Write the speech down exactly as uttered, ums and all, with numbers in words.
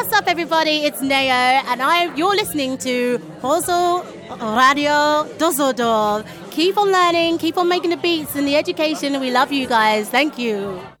What's up, everybody? It's Neo, and I you're listening to Hoso Radio Düsseldorf. Keep on learning, keep on making the beats and the education, and we love you guys. Thank you.